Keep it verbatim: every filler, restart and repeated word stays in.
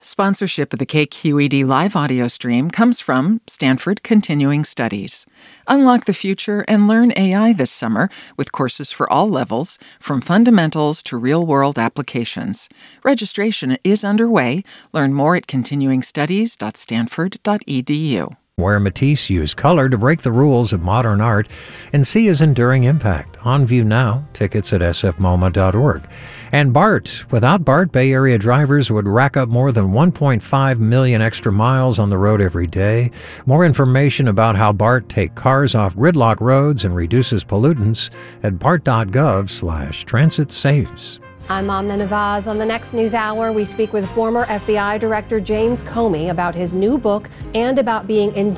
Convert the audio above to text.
Sponsorship of the K Q E D live audio stream comes from Stanford Continuing Studies. Unlock the future and learn A I this summer with courses for all levels, from fundamentals to real-world applications. Registration is underway. Learn more at continuing studies dot stanford dot e d u. Where Matisse used color to break the rules of modern art and see his enduring impact. On view now. Tickets at s f moma dot org. And BART. Without BART, Bay Area drivers would rack up more than one point five million extra miles on the road every day. More information about how BART take cars off gridlock roads and reduces pollutants at bart dot gov slash transit saves. I'm Amna Nawaz. On the next News Hour, we speak with former F B I Director James Comey about his new book and about being indicted